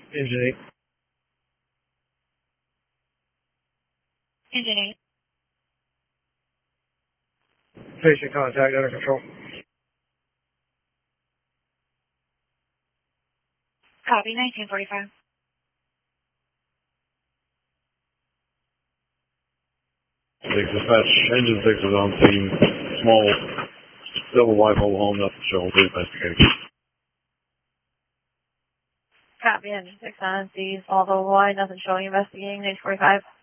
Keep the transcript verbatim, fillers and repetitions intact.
Engine eight. Engine eight. Patient contact under control. Copy, nineteen forty-five. Six dispatch, engine six is on scene. Small, double wide mobile home, nothing showing. Please investigate. Copy, engine six on scene. Small double wide, nothing showing. Investigating, nineteen forty-five.